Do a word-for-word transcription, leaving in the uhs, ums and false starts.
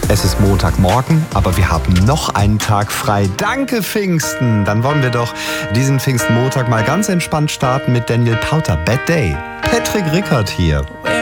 Es ist Montagmorgen, aber wir haben noch einen Tag frei. Danke, Pfingsten! Dann wollen wir doch diesen Pfingstmontag mal ganz entspannt starten mit Daniel Powter. Bad Day. Patrick Rickard hier.